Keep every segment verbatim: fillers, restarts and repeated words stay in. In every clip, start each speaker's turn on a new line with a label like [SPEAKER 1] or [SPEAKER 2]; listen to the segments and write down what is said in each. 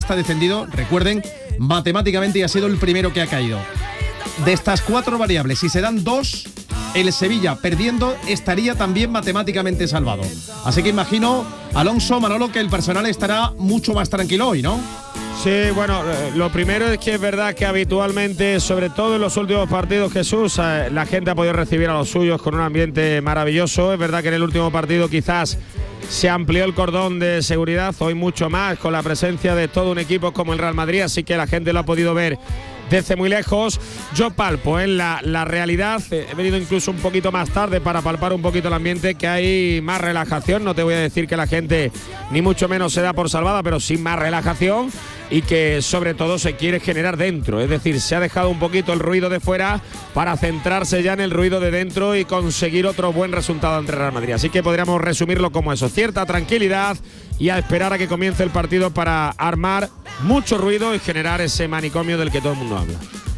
[SPEAKER 1] está descendido, recuerden, matemáticamente, y ha sido el primero que ha caído. De estas cuatro variables, si se dan dos, el Sevilla perdiendo estaría también matemáticamente salvado. Así que imagino, Alonso, Manolo, que el personal estará mucho más tranquilo hoy, ¿no?
[SPEAKER 2] Sí, bueno, lo primero es que es verdad que habitualmente, sobre todo en los últimos partidos, Jesús, la gente ha podido recibir a los suyos con un ambiente maravilloso. Es verdad que en el último partido quizás se amplió el cordón de seguridad, hoy mucho más, con la presencia de todo un equipo como el Real Madrid, así que la gente lo ha podido ver desde muy lejos. Yo palpo en la, la realidad, he venido incluso un poquito más tarde para palpar un poquito el ambiente, que hay más relajación. No te voy a decir que la gente ni mucho menos se da por salvada, pero sí más relajación, y que sobre todo se quiere generar dentro, es decir, se ha dejado un poquito el ruido de fuera para centrarse ya en el ruido de dentro y conseguir otro buen resultado ante Real Madrid. Así que podríamos resumirlo como eso, cierta tranquilidad y a esperar a que comience el partido para armar mucho ruido y generar ese manicomio del que todo el mundo habla.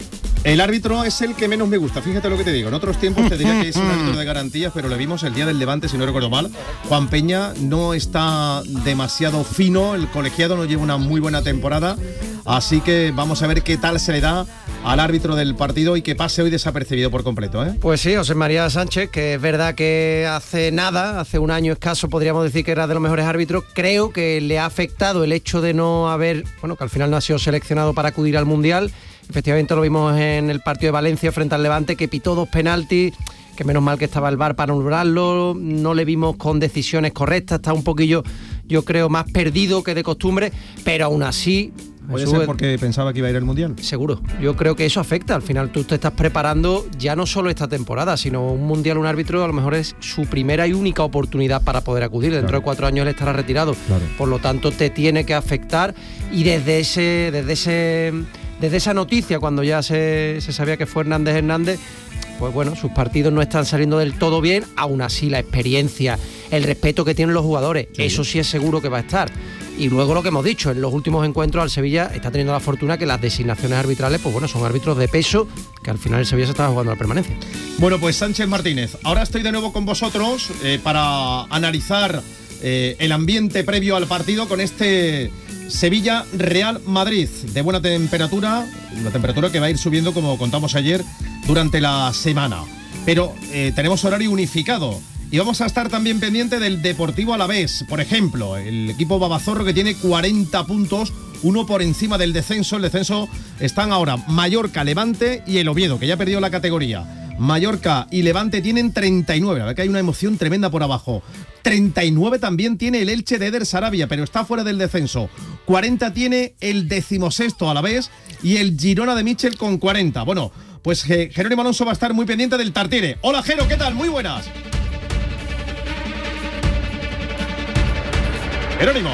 [SPEAKER 1] El árbitro es el que menos me gusta, fíjate lo que te digo. En otros tiempos te diría que es un árbitro de garantías, pero le vimos el día del Levante, si no recuerdo mal. Juan Peña no está demasiado fino, el colegiado no lleva una muy buena temporada, así que vamos a ver qué tal se le da al árbitro del partido y que pase hoy desapercibido por completo, ¿eh?
[SPEAKER 3] Pues sí, José María Sánchez, que es verdad que hace nada, hace un año escaso, podríamos decir que era de los mejores árbitros. Creo que le ha afectado el hecho de no haber, bueno, que al final no ha sido seleccionado para acudir al Mundial. Efectivamente lo vimos en el partido de Valencia frente al Levante, que pitó dos penaltis, que menos mal que estaba el V A R para anularlo, no le vimos con decisiones correctas, está un poquillo, yo creo, más perdido que de costumbre, pero aún así...
[SPEAKER 1] ¿Puede ser porque pensaba que iba a ir al Mundial?
[SPEAKER 3] Seguro, yo creo que eso afecta, al final tú te estás preparando ya no solo esta temporada, sino un Mundial, un árbitro a lo mejor es su primera y única oportunidad para poder acudir, dentro claro. de cuatro años él estará retirado, claro. por lo tanto te tiene que afectar, y desde ese... Desde ese Desde esa noticia, cuando ya se, se sabía que fue Hernández Hernández, pues bueno, sus partidos no están saliendo del todo bien, aún así la experiencia, el respeto que tienen los jugadores, sí. eso sí es seguro que va a estar. Y luego lo que hemos dicho, en los últimos encuentros al Sevilla está teniendo la fortuna que las designaciones arbitrales, pues bueno, son árbitros de peso, que al final el Sevilla se estaba jugando la permanencia.
[SPEAKER 1] Bueno, pues Sánchez Martínez, ahora estoy de nuevo con vosotros eh, para analizar eh, el ambiente previo al partido con este... Sevilla Real Madrid, de buena temperatura, una temperatura que va a ir subiendo, como contamos ayer, durante la semana. Pero eh, tenemos horario unificado y vamos a estar también pendiente del Deportivo Alavés, por ejemplo, el equipo babazorro, que tiene cuarenta puntos, uno por encima del descenso. El descenso están ahora Mallorca, Levante y el Oviedo, que ya perdió la categoría. Mallorca y Levante tienen treinta y nueve, la verdad que hay una emoción tremenda por abajo. treinta y nueve también tiene el Elche de Eder Sarabia, pero está fuera del descenso. cuarenta tiene el decimosexto Alavés y el Girona de Michel con cuarenta. Bueno, pues eh, Jerónimo Alonso va a estar muy pendiente del Tartiere. Hola Jero, ¿qué tal? Muy buenas. Jerónimo.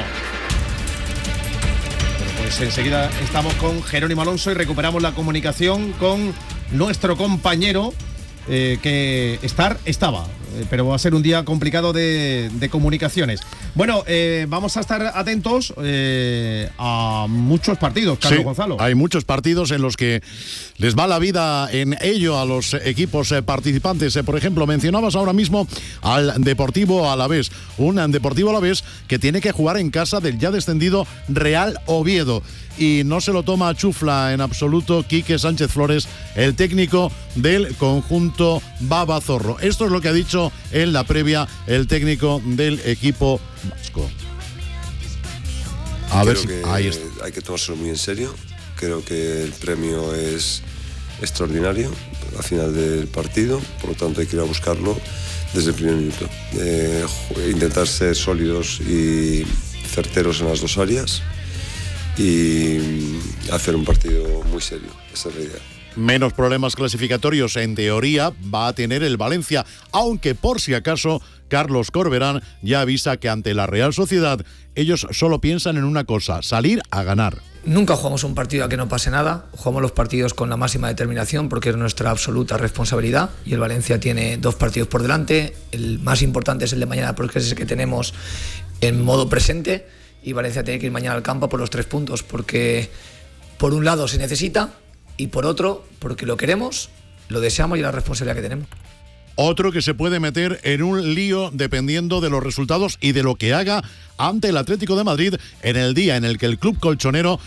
[SPEAKER 1] Bueno, pues enseguida estamos con Jerónimo Alonso y recuperamos la comunicación con nuestro compañero eh, que estar estaba, eh, pero va a ser un día complicado de, de comunicaciones. Bueno, eh, vamos a estar atentos eh, a muchos partidos, Carlos
[SPEAKER 4] sí,
[SPEAKER 1] Gonzalo.
[SPEAKER 4] Hay muchos partidos en los que les va la vida en ello a los equipos eh, participantes. Eh, por ejemplo, mencionabas ahora mismo al Deportivo Alavés, un Deportivo Alavés que tiene que jugar en casa del ya descendido Real Oviedo. Y no se lo toma a chufla en absoluto Quique Sánchez Flores, el técnico del conjunto babazorro. Esto es lo que ha dicho en la previa el técnico del equipo vasco.
[SPEAKER 5] A Creo ver si que ahí está. Hay que tomárselo muy en serio. Creo que el premio es extraordinario al final del partido, por lo tanto hay que ir a buscarlo desde el primer minuto. Eh, intentar ser sólidos y certeros en las dos áreas y hacer un partido muy serio. Esa es la idea.
[SPEAKER 4] Menos problemas clasificatorios, en teoría, va a tener el Valencia, aunque por si acaso Carlos Corberán ya avisa que ante la Real Sociedad ellos solo piensan en una cosa: salir a ganar.
[SPEAKER 6] Nunca jugamos un partido a que no pase nada, jugamos los partidos con la máxima determinación porque es nuestra absoluta responsabilidad y el Valencia tiene dos partidos por delante, el más importante es el de mañana porque es el que tenemos en modo presente y Valencia tiene que ir mañana al campo por los tres puntos porque por un lado se necesita y por otro porque lo queremos, lo deseamos y la responsabilidad que tenemos.
[SPEAKER 4] Otro que se puede meter en un lío dependiendo de los resultados y de lo que haga ante el Atlético de Madrid en el día en el que el club colchonero